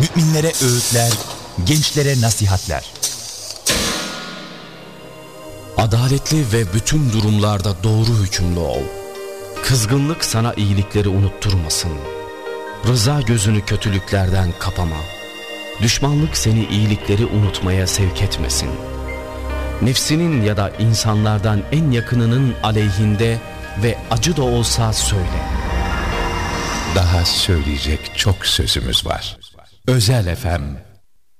müminlere öğütler, gençlere nasihatler. Adaletli ve bütün durumlarda doğru hükümlü ol. Kızgınlık sana iyilikleri unutturmasın. Rıza gözünü kötülüklerden kapama. Düşmanlık seni iyilikleri unutmaya sevk etmesin. Nefsinin ya da insanlardan en yakınının aleyhinde ve acı da olsa söyle. Daha söyleyecek çok sözümüz var. Özel FM